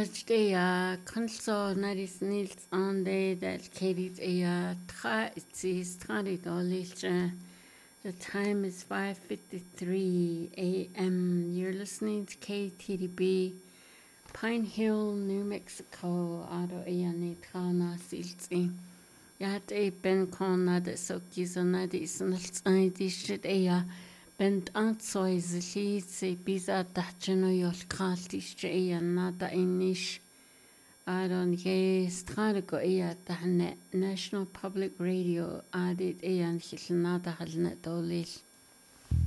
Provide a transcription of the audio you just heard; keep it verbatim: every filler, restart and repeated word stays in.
Ea Consul Nadis Nils on day that Katie's Ea Tra Itzis Tradidolicha. The time is five fifty-three a m You're listening to K T D B, Pine Hill, New Mexico. Ado Ea Nitrana Silzi. Yat a Ben Kona de Sokizonadis Nils Idishit Ea. Bent antsois lietse bisa dacheno yol kaltisch ea nada inish adon ye stratego ea tahne National Public Radio adit ea nchil nada halnet olil